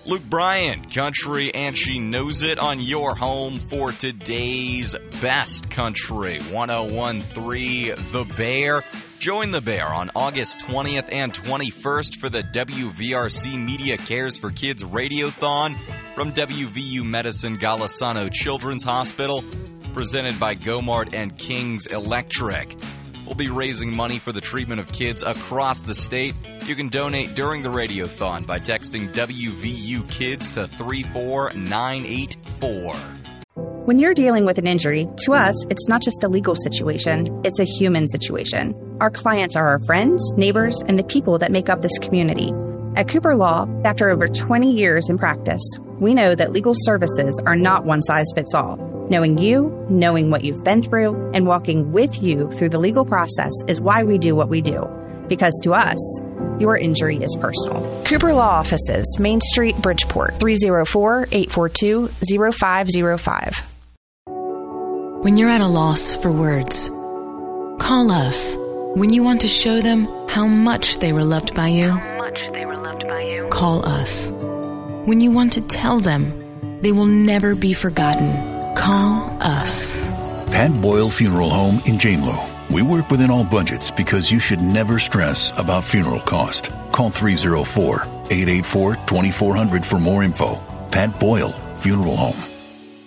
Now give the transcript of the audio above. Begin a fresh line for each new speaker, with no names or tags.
Luke Bryan, Country and She Knows It on your home for today's best country. 101.3 The Bear. Join The Bear on August 20th and 21st for the WVRC Media Cares for Kids Radiothon from WVU Medicine Golisano Children's Hospital, presented by Gomart and Kings Electric. We'll be raising money for the treatment of kids across the state. You can donate during the Radiothon by texting WVU Kids to 34984.
When you're dealing with an injury, to us, it's not just a legal situation, it's a human situation. Our clients are our friends, neighbors, and the people that make up this community. At Cooper Law, after over 20 years in practice, we know that legal services are not one size fits all. Knowing you, knowing what you've been through, and walking with you through the legal process is why we do what we do. Because to us, your injury is personal. Cooper Law Offices, Main Street, Bridgeport, 304-842-0505.
When you're at a loss for words, call us. When you want to show them how much they were loved by you, call us. When you want to tell them they will never be forgotten, call us.
Pat Boyle Funeral Home in Janelow. We work within all budgets because you should never stress about funeral cost. Call 304-884-2400 for more info. Pat Boyle Funeral Home.